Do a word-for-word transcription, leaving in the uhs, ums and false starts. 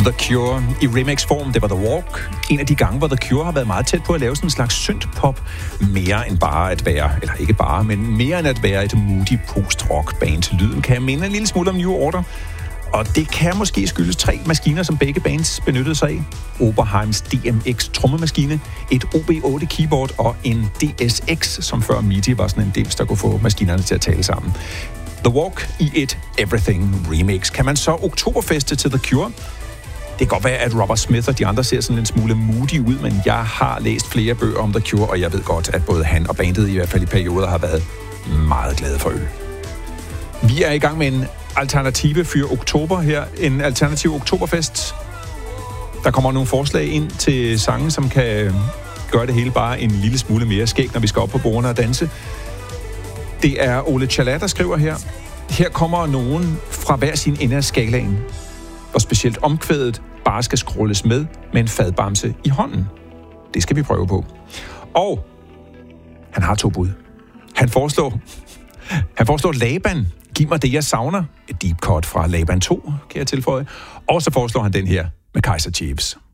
The Cure i remix-form, det var The Walk. En af de gange, hvor The Cure har været meget tæt på at lave sådan en slags synth-pop. Mere end bare at være, eller ikke bare, men mere end at være et moody post-rock-band. Lyden kan minde en lille smule om New Order. Og det kan måske skyldes tre maskiner, som begge bands benyttede sig af. Oberheims D M X trommemaskine, et O B otte keyboard og en D S X, som før MIDI var sådan en dims, der kunne få maskinerne til at tale sammen. The Walk i et Everything remix. Kan man så oktoberfeste til The Cure? Det kan godt være, at Robert Smith og de andre ser sådan en smule moody ud, men jeg har læst flere bøger om The Cure, og jeg ved godt, at både han og bandet i hvert fald i perioder har været meget glade for øl. Vi er i gang med en alternative fyr oktober her, en alternativ oktoberfest. Der kommer nogle forslag ind til sange, som kan gøre det hele bare en lille smule mere skægt, når vi skal op på bordene og danse. Det er Ole Chalat, der skriver her. Her kommer nogen fra hver sin ende af skalaen, og specielt omkvædet bare skal scrolles med med en fadbamse i hånden. Det skal vi prøve på. Og han har to bud. Han foreslår, han foreslår Laban. Giv mig det, jeg savner. Et deep cut fra Laban to, kan jeg tilføje. Og så foreslår han den her med Kaiser Chiefs.